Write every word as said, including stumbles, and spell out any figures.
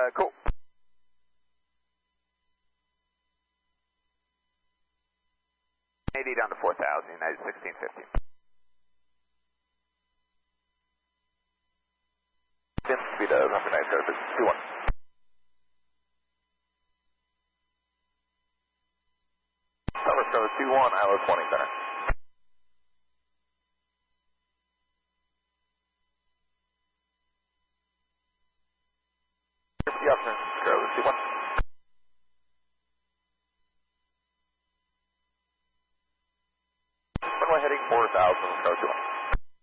Uh, cool. eighty down to four thousand, United sixteen fifty. Tim, speed of number nine surface, two one. Tower Show two one, I L O twenty center. Good afternoon, Carolyn two one.